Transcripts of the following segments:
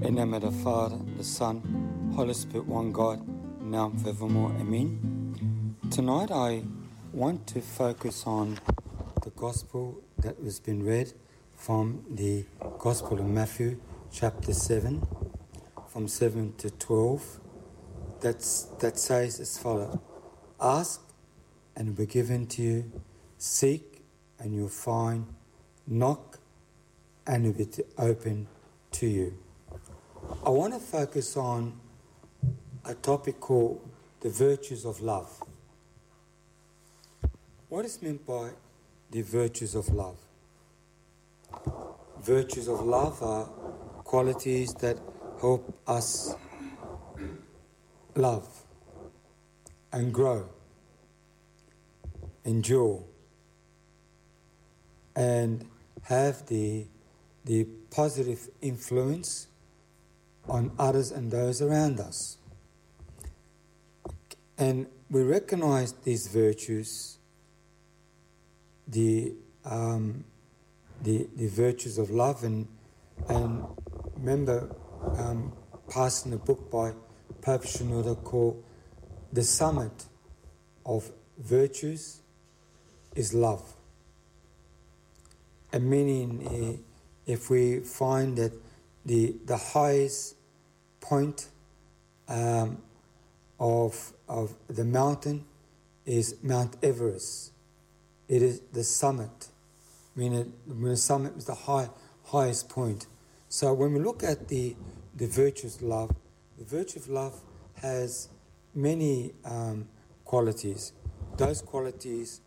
In the name of the Father, the Son, Holy Spirit, one God, now and forevermore. Amen. Tonight I want to focus on the Gospel that has been read from the Gospel of Matthew, chapter 7, from 7 to 12, that says as follows: Ask and it will be given to you, seek and you'll find, knock and it will be open to you. I want to focus on a topic called the virtues of love. What is meant by the virtues of love? Virtues of love are qualities that help us love and grow, endure, and have the positive influence on others and those around us. And we recognize these virtues, the virtues of love, and remember passing a book by Pope Shenouda called The Summit of Virtues is Love. And meaning, if we find that the highest point of the mountain is Mount Everest. It is the summit, meaning the summit is the highest point. So when we look at the virtues of love, the virtue of love has many qualities. Those qualities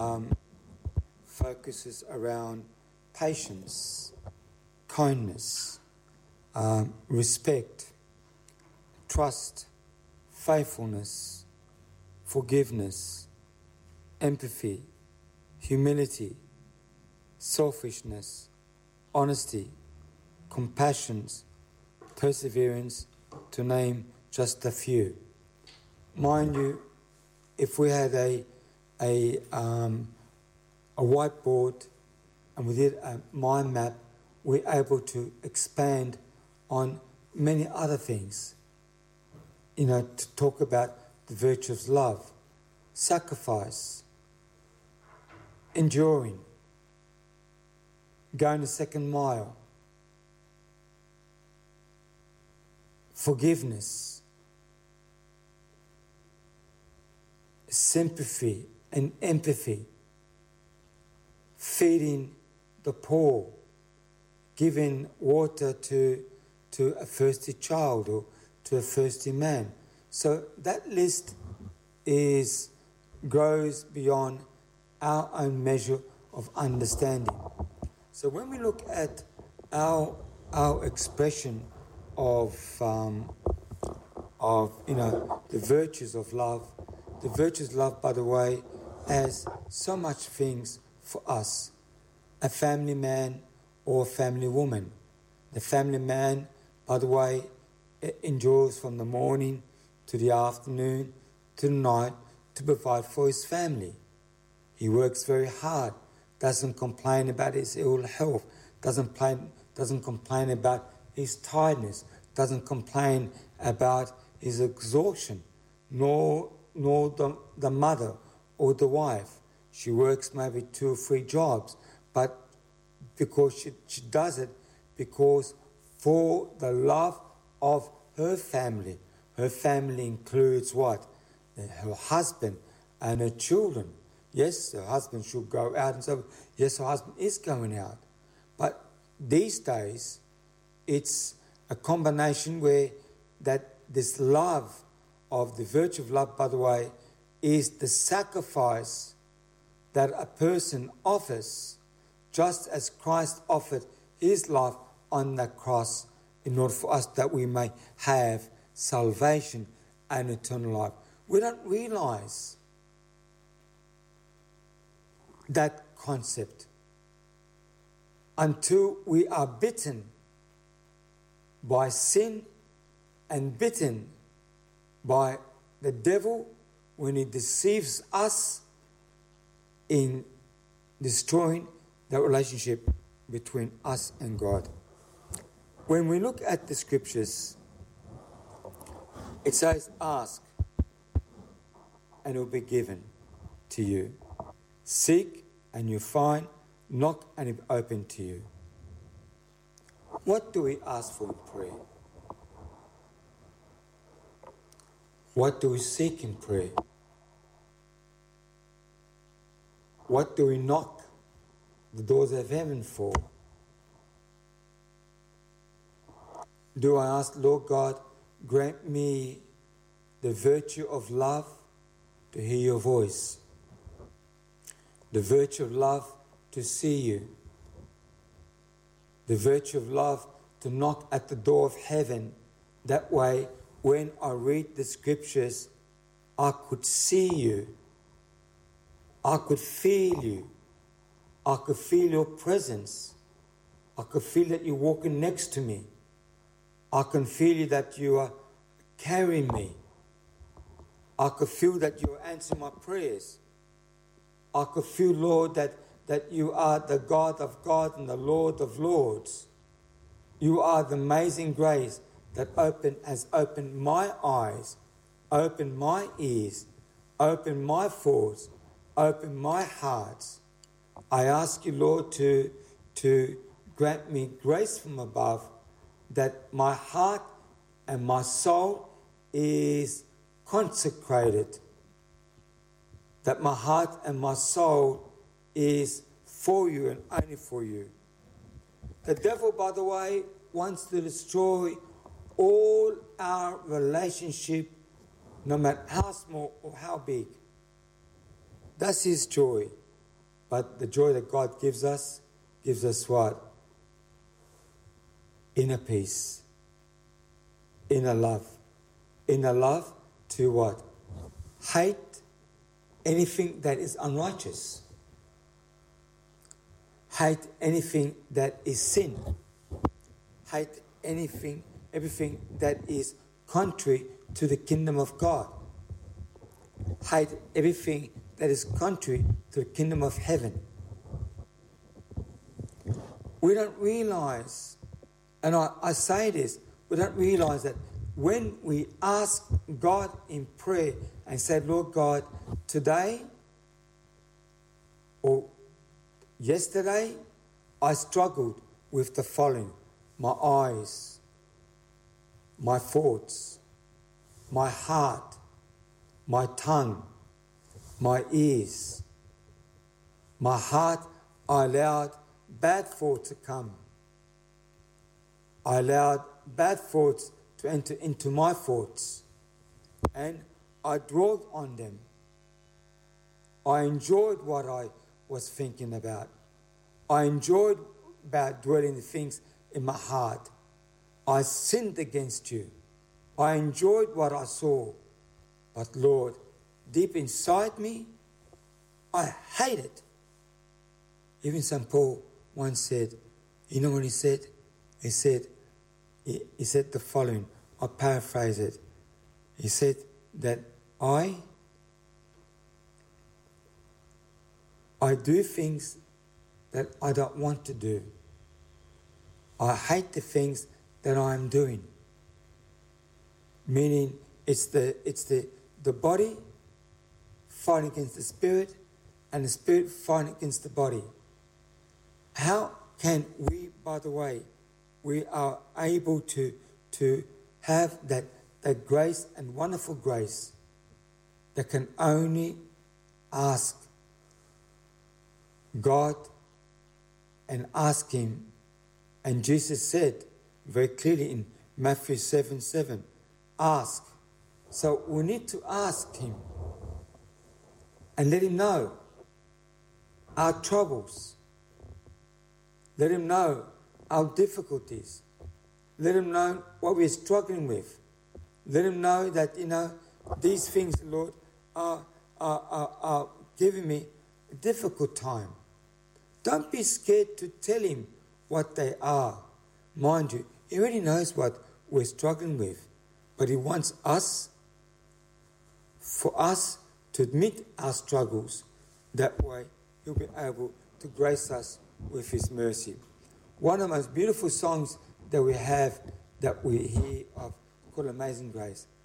focuses around patience, kindness, respect, trust, faithfulness, forgiveness, empathy, humility, selfishness, honesty, compassion, perseverance, to name just a few. Mind you, if we had a whiteboard and we did a mind map, we're able to expand on many other things, to talk about the virtue of love, sacrifice, enduring, going the second mile, forgiveness, sympathy and empathy, feeding the poor, giving water to a thirsty child or to a thirsty man. So that list grows beyond our own measure of understanding. So when we look at our expression of the virtues of love, the virtues of love, by the way, has so much things for us. A family man or a family woman. The family man, by the way, endures from the morning to the afternoon to the night to provide for his family. He works very hard, doesn't complain about his ill health, doesn't complain about his tiredness, doesn't complain about his exhaustion, nor the mother or the wife. She works maybe 2 or 3 jobs, but because she does it because for the love of her family. Her family includes what? Her husband and her children. Yes, her husband should go out and so. Yes, her husband is going out. But these days, it's a combination where that this love of the virtue of love, by the way, is the sacrifice that a person offers, just as Christ offered his life on the cross in order for us that we may have salvation and eternal life. We don't realize that concept until we are bitten by sin and bitten by the devil when he deceives us in destroying the relationship between us and God. When we look at the scriptures, it says, ask and it will be given to you. Seek and you find, knock and it will be open to you. What do we ask for in prayer? What do we seek in prayer? What do we knock the doors of heaven for? Do I ask, Lord God, grant me the virtue of love to hear your voice, the virtue of love to see you, the virtue of love to knock at the door of heaven. That way, when I read the scriptures, I could see you, I could feel you, I could feel your presence, I could feel that you're walking next to me, I can feel that you are carrying me, I could feel that you are answering my prayers, I could feel, Lord, that you are the God of gods and the Lord of lords. You are the amazing grace that has opened my eyes, opened my ears, opened my thoughts, opened my heart. I ask you, Lord, to grant me grace from above, that my heart and my soul is consecrated, that my heart and my soul is for you and only for you. The devil, by the way, wants to destroy all our relationship, no matter how small or how big. That's his joy. But the joy that God gives us what? Inner peace, inner love. Inner love to what? Hate anything that is unrighteous. Hate anything that is sin. Hate everything that is contrary to the kingdom of God. Hate everything that is contrary to the kingdom of heaven. We don't realize, and I say this, we don't realize that when we ask God in prayer and say, Lord God, today or yesterday, I struggled with the following: my eyes, my thoughts, my heart, my tongue, my ears. My heart, I allowed bad thoughts to come. I allowed bad thoughts to enter into my thoughts, and I dwelled on them. I enjoyed what I was thinking about. I enjoyed about dwelling the things in my heart. I sinned against you. I enjoyed what I saw. But Lord, deep inside me, I hate it. Even St. Paul once said, you know what he said? He said the following, I'll paraphrase it. He said that I do things that I don't want to do. I hate the things that I am doing. Meaning it's the body fighting against the spirit and the spirit fighting against the body. How can we, by the way, we are able to have that grace and wonderful grace that can only ask God and ask Him. And Jesus said very clearly in Matthew 7:7, ask. So we need to ask Him and let Him know our troubles. Let Him know our difficulties. Let Him know what we're struggling with. Let Him know that, these things, Lord, are giving me a difficult time. Don't be scared to tell Him what they are. Mind you, He already knows what we're struggling with. But He wants for us to admit our struggles. That way, He'll be able to grace us with His mercy. One of the most beautiful songs that we have, that we hear of, called Amazing Grace.